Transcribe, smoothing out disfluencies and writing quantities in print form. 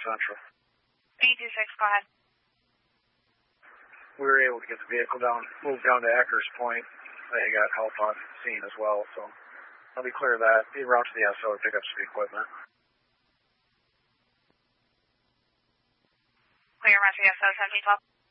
Central. B26, go ahead. We were able to get the vehicle moved down to Eckers Point. They got help on scene as well, so I'll be clear of that. Be route to the SO to pick up some equipment. Clear, Roger, SO 1712.